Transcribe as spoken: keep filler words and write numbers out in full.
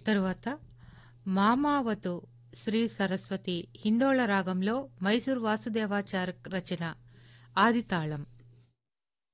తరువాత మామావతు శ్రీ సరస్వతి హిందోళ రాగంలో మైసూర్ వాసుదేవాచార్య రచన ఆదితాళం.